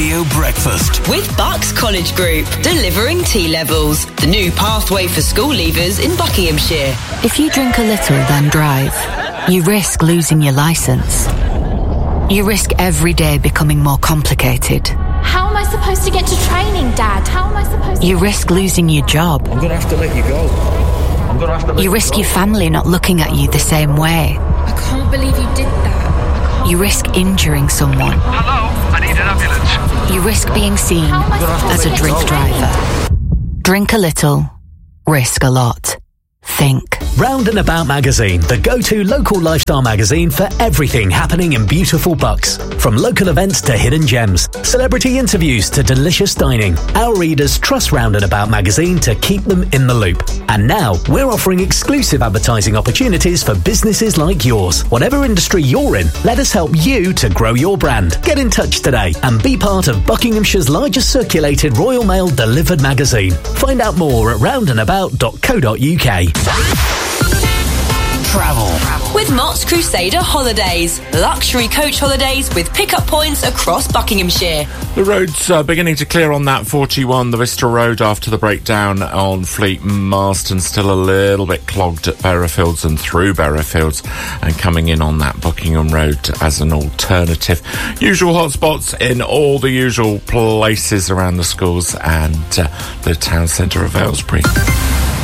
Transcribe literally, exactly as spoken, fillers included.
Radio Breakfast. With Bucks College Group, delivering T-levels. The new pathway for school leavers in Buckinghamshire. If you drink a little, then drive, you risk losing your licence. You risk every day becoming more complicated. How am I supposed to get to training, Dad? How am I supposed to... You risk losing your job. I'm going to have to let you go. I'm going to have to let You risk your family not looking at you the same way. I can't believe you did that. You risk injuring someone. Hello, I need an ambulance. You risk being seen as a drink driver. Drink a little, risk a lot. Think. Round and About magazine, the go-to local lifestyle magazine for everything happening in beautiful Bucks. From local events to hidden gems, celebrity interviews to delicious dining, our readers trust Round and About magazine to keep them in the loop. And now, we're offering exclusive advertising opportunities for businesses like yours. Whatever industry you're in, let us help you to grow your brand. Get in touch today and be part of Buckinghamshire's largest circulated Royal Mail delivered magazine. Find out more at round and about dot co dot uk. Travel. With Mott's Crusader Holidays. Luxury coach holidays with pick-up points across Buckinghamshire. The roads are beginning to clear on that forty-one, the Vista Road, after the breakdown on Fleet Marston. Still a little bit clogged at Berrowfields and through Berrowfields, and coming in on that Buckingham Road as an alternative. Usual hotspots in all the usual places around the schools and uh, the town centre of Aylesbury.